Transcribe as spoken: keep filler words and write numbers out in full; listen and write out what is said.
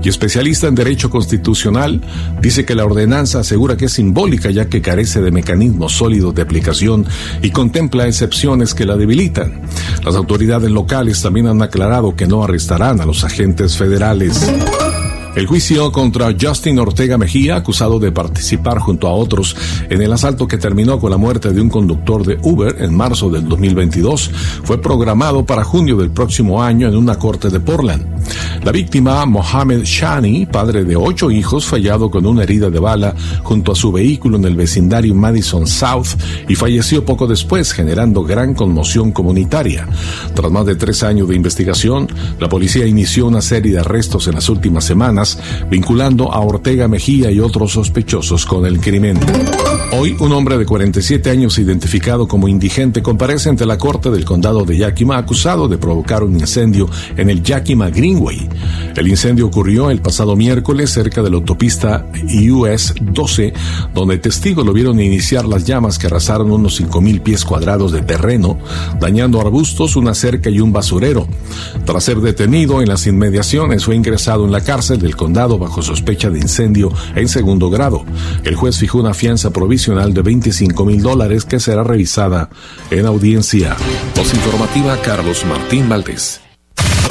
y especialista en derecho constitucional, dice que la ordenanza asegura que es simbólica ya que carece de mecanismos sólidos de aplicación y contempla excepciones que la debilitan. Las autoridades locales también han aclarado que no arrestarán a los agentes federales. El juicio contra Justin Ortega Mejía, acusado de participar junto a otros en el asalto que terminó con la muerte de un conductor de Uber en marzo del dos mil veintidós, fue programado para junio del próximo año en una corte de Portland. La víctima, Mohamed Shani, padre de ocho hijos, fue hallado con una herida de bala junto a su vehículo en el vecindario Madison South y falleció poco después, generando gran conmoción comunitaria. Tras más de tres años de investigación, la policía inició una serie de arrestos en las últimas semanas, vinculando a Ortega Mejía y otros sospechosos con el crimen. Hoy, un hombre de cuarenta y siete años identificado como indigente comparece ante la corte del condado de Yakima acusado de provocar un incendio en el Yakima Greenway. El incendio ocurrió el pasado miércoles cerca de la autopista U S doce, donde testigos lo vieron iniciar las llamas que arrasaron unos cinco mil pies cuadrados de terreno, dañando arbustos, una cerca y un basurero. Tras ser detenido en las inmediaciones, fue ingresado en la cárcel del condado bajo sospecha de incendio en segundo grado. El juez fijó una fianza provisional de veinticinco mil dólares que será revisada en audiencia. Voz informativa, Carlos Martín Valdés.